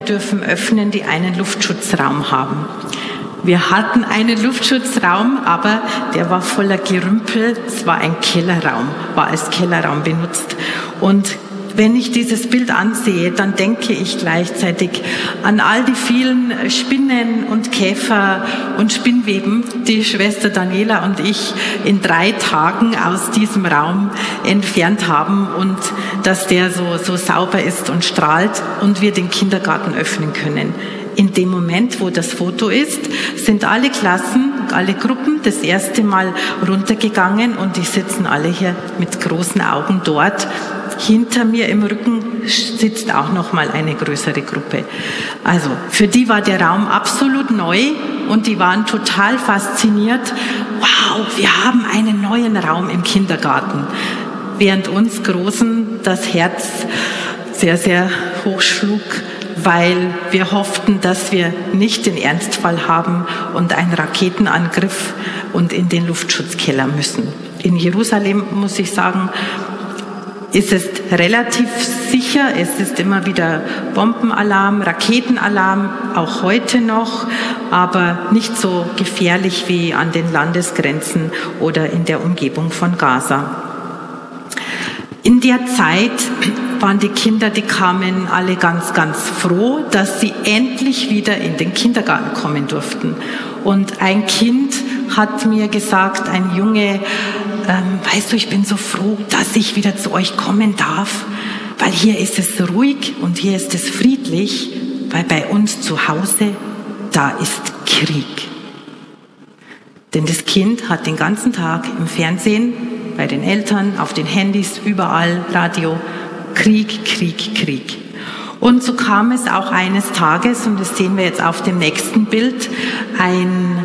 dürfen öffnen, die einen Luftschutzraum haben. Wir hatten einen Luftschutzraum, aber der war voller Gerümpel. Es war ein Kellerraum, war als Kellerraum benutzt. Und wenn ich dieses Bild ansehe, dann denke ich gleichzeitig an all die vielen Spinnen und Käfer und Spinnweben, die Schwester Daniela und ich in 3 Tagen aus diesem Raum entfernt haben und dass der so sauber ist und strahlt und wir den Kindergarten öffnen können. In dem Moment, wo das Foto ist, sind alle Klassen, alle Gruppen das erste Mal runtergegangen und die sitzen alle hier mit großen Augen dort. Hinter mir im Rücken sitzt auch noch mal eine größere Gruppe. Also für die war der Raum absolut neu und die waren total fasziniert. Wow, wir haben einen neuen Raum im Kindergarten. Während uns Großen das Herz sehr, sehr hoch schlug, weil wir hofften, dass wir nicht den Ernstfall haben und einen Raketenangriff und in den Luftschutzkeller müssen. In Jerusalem, muss ich sagen, ist es relativ sicher. Es ist immer wieder Bombenalarm, Raketenalarm, auch heute noch, aber nicht so gefährlich wie an den Landesgrenzen oder in der Umgebung von Gaza. In der Zeit waren die Kinder, die kamen alle ganz, ganz froh, dass sie endlich wieder in den Kindergarten kommen durften. Und ein Kind hat mir gesagt, ein Junge, weißt du, ich bin so froh, dass ich wieder zu euch kommen darf, weil hier ist es ruhig und hier ist es friedlich, weil bei uns zu Hause, da ist Krieg. Denn das Kind hat den ganzen Tag im Fernsehen, bei den Eltern, auf den Handys, überall, Radio, Krieg, Krieg, Krieg. Und so kam es auch eines Tages, und das sehen wir jetzt auf dem nächsten Bild, ein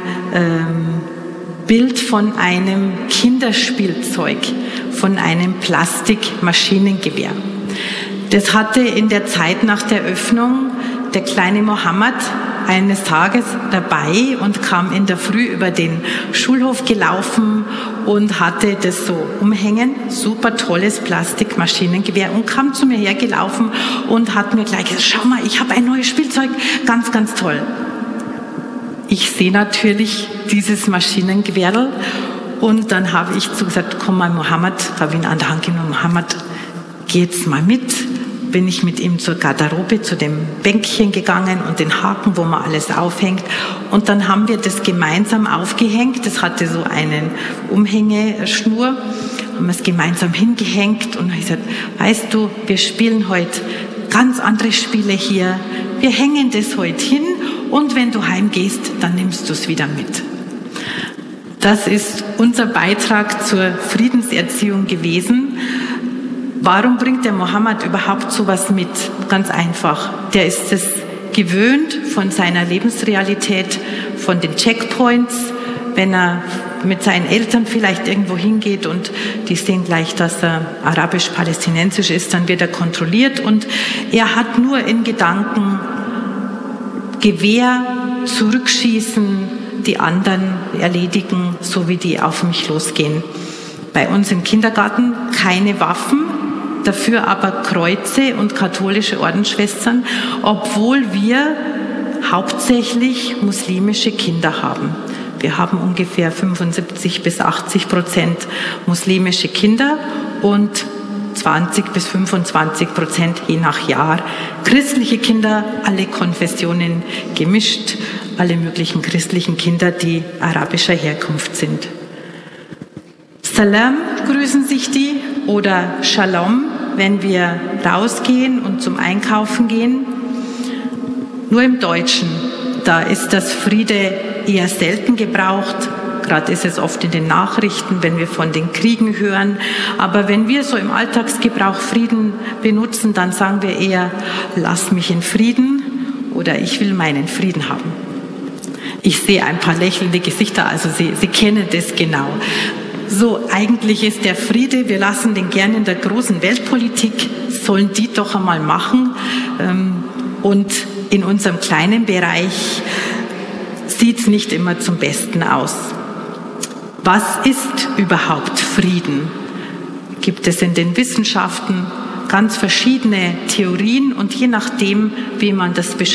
Bild von einem Kinderspielzeug, von einem Plastikmaschinengewehr. Das hatte in der Zeit nach der Öffnung der kleine Mohammed eines Tages dabei und kam in der Früh über den Schulhof gelaufen und hatte das so umhängen, super tolles Plastikmaschinengewehr, und kam zu mir hergelaufen und hat mir gleich gesagt, schau mal, ich habe ein neues Spielzeug, ganz, ganz toll. Ich sehe natürlich dieses Maschinengewehr und dann habe ich gesagt, komm mal Mohammed, habe ihn an der Hand genommen, Mohammed, geh jetzt mal mit. Bin ich mit ihm zur Garderobe, zu dem Bänkchen gegangen und den Haken, wo man alles aufhängt. Und dann haben wir das gemeinsam aufgehängt. Das hatte so eine Umhängeschnur. Haben wir es gemeinsam hingehängt und ich gesagt, weißt du, wir spielen heute ganz andere Spiele hier. Wir hängen das heute hin und wenn du heimgehst, dann nimmst du es wieder mit. Das ist unser Beitrag zur Friedenserziehung gewesen. Warum bringt der Mohammed überhaupt sowas mit? Ganz einfach. Der ist es gewöhnt von seiner Lebensrealität, von den Checkpoints. Wenn er mit seinen Eltern vielleicht irgendwo hingeht und die sehen gleich, dass er arabisch-palästinensisch ist, dann wird er kontrolliert und er hat nur in Gedanken Gewehr, zurückschießen, die anderen erledigen, so wie die auf mich losgehen. Bei uns im Kindergarten keine Waffen, dafür aber Kreuze und katholische Ordensschwestern, obwohl wir hauptsächlich muslimische Kinder haben. Wir haben ungefähr 75-80% muslimische Kinder und 20-25%, je nach Jahr, christliche Kinder, alle Konfessionen gemischt, alle möglichen christlichen Kinder, die arabischer Herkunft sind. Salam grüßen sich die oder Shalom, wenn wir rausgehen und zum Einkaufen gehen. Nur im Deutschen, da ist das Friede eher selten gebraucht. Gerade ist es oft in den Nachrichten, wenn wir von den Kriegen hören. Aber wenn wir so im Alltagsgebrauch Frieden benutzen, dann sagen wir eher, lass mich in Frieden oder ich will meinen Frieden haben. Ich sehe ein paar lächelnde Gesichter, also Sie kennen das genau. So, eigentlich ist der Friede, wir lassen den gerne in der großen Weltpolitik, sollen die doch einmal machen. Und in unserem kleinen Bereich sieht es nicht immer zum Besten aus. Was ist überhaupt Frieden? Gibt es in den Wissenschaften ganz verschiedene Theorien und je nachdem, wie man das beschreibt,